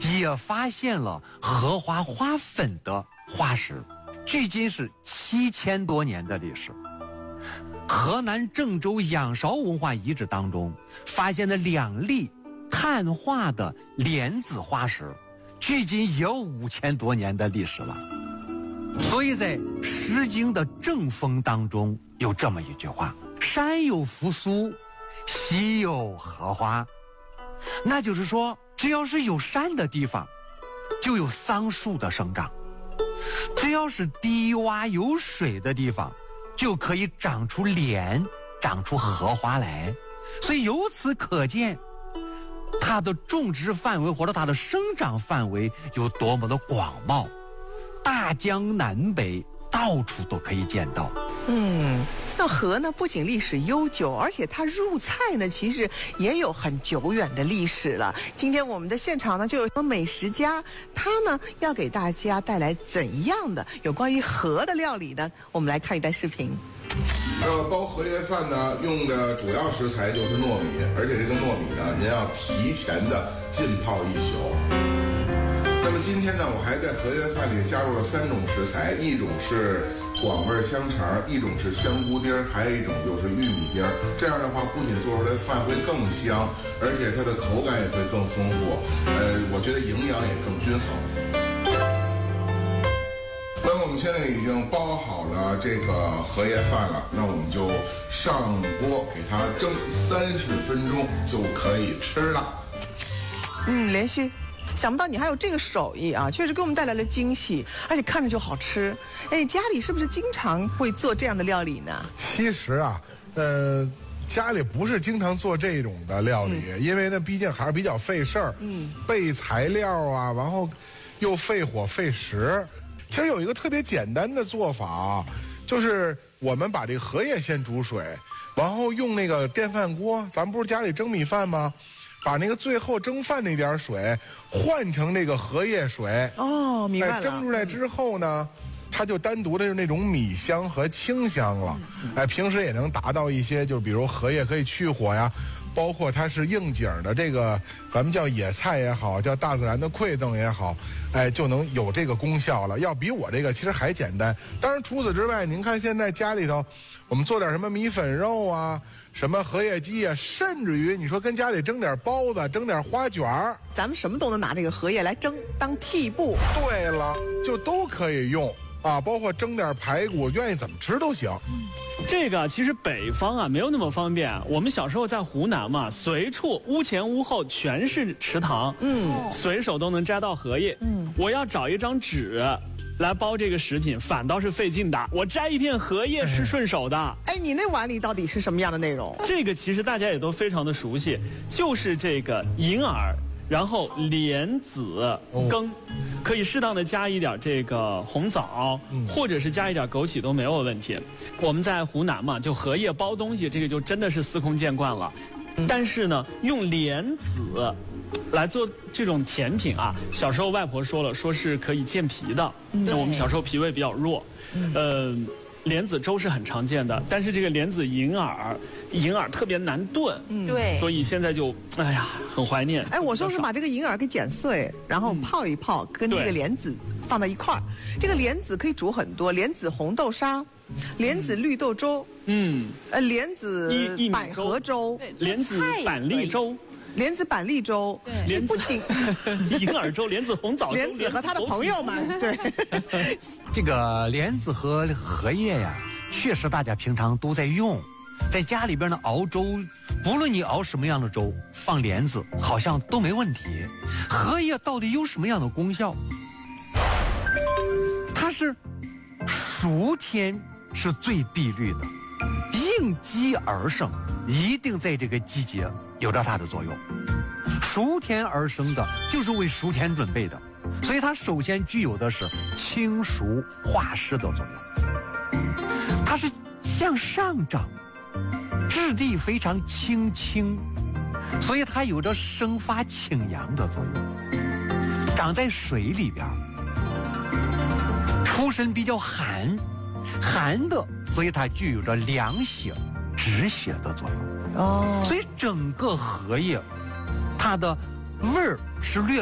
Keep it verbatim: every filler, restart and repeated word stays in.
也发现了荷花花粉的化石，距今是七千多年的历史。河南郑州仰韶文化遗址当中发现了两例碳化的莲子花石，距今也有五千多年的历史了。所以在《诗经》的正风当中有这么一句话：山有扶苏，溪有荷花。那就是说，只要是有山的地方，就有桑树的生长；只要是低洼有水的地方，就可以长出莲，长出荷花来。所以由此可见，它的种植范围或者它的生长范围有多么的广袤，大江南北到处都可以见到。 嗯，那荷呢，不仅历史悠久，而且它入菜呢，其实也有很久远的历史了。今天我们的现场呢，就有个美食家，他呢要给大家带来怎样的有关于荷的料理呢？我们来看一段视频。 呃，包荷叶饭呢，用的主要食材就是糯米，而且这个糯米呢，您要提前的浸泡一宿。那么今天呢，我还在荷叶饭里加入了三种食材，一种是广味香肠，一种是香菇丁，还有一种就是玉米丁。这样的话，不仅做出来的饭会更香，而且它的口感也会更丰富，呃，我觉得营养也更均衡。那么我们现在已经包好了这个荷叶饭了，那我们就上锅给它蒸三十分钟就可以吃了。 嗯，连续。想不到你还有这个手艺啊，确实给我们带来了惊喜，而且看着就好吃。哎，家里是不是经常会做这样的料理呢？ 其实啊，呃，家里不是经常做这种的料理，嗯、因为呢，毕竟还是比较费事儿，嗯，备材料啊，然后又费火费时。其实有一个特别简单的做法，就是我们把这个荷叶先煮水，然后用那个电饭锅，咱们不是家里蒸米饭吗？把那个最后蒸饭那点水换成那个荷叶水哦，明白了。 哎，蒸出来之后呢，它就单独的是那种米香和清香了。哎，平时也能达到一些，就比如荷叶可以去火呀，包括它是应景的这个，咱们叫野菜也好，叫大自然的馈赠也好，哎，就能有这个功效了。要比我这个其实还简单。当然除此之外，您看现在家里头，我们做点什么米粉肉啊，什么荷叶鸡啊，甚至于你说跟家里蒸点包子，蒸点花卷儿， 咱们什么都能拿这个荷叶来蒸当屉布。 对了，就都可以用啊，包括蒸点排骨，愿意怎么吃都行。 这个其实北方啊没有那么方便。我们小时候在湖南嘛，随处屋前屋后全是池塘，嗯，随手都能摘到荷叶。嗯，我要找一张纸来包这个食品，反倒是费劲的。我摘一片荷叶是顺手的。 哎，你那碗里到底是什么样的内容？ 这个其实大家也都非常的熟悉，就是这个银耳，然后莲子羹。可以适当的加一点这个红枣，嗯、或者是加一点枸杞都没有问题。我们在湖南嘛，就荷叶包东西，这个就真的是司空见惯了。嗯、但是呢，用莲子来做这种甜品啊，小时候外婆说了，说是可以健脾的。因为我们小时候脾胃比较弱，嗯、呃。莲子粥是很常见的，但是这个莲子银耳，银耳特别难炖， 嗯，对， 所以现在就，哎呀，很怀念。 哎，我说是把这个银耳给剪碎，然后泡一泡，嗯、跟这个莲子放在一块儿。这个莲子可以煮很多，莲子红豆沙，莲子绿豆粥，嗯，呃，莲子百合粥， 莲子板栗粥。 莲子板栗粥，这不仅银耳粥、莲子红枣粥， 莲子和他的朋友们，对， 这个莲子和荷叶呀，确实大家平常都在用，在家里边呢熬粥，不论你熬什么样的粥，放莲子好像都没问题。荷叶到底有什么样的功效？它是熟天是最碧绿的，应季而生，一定在这个季节有着它的作用。熟天而生的，就是为熟天准备的，所以它首先具有的是清熟化湿的作用。它是向上长，质地非常轻轻，所以它有着生发清阳的作用。长在水里边，出身比较寒，寒的，所以它具有着凉血止血的作用。哦，所以整个荷叶它的味儿是略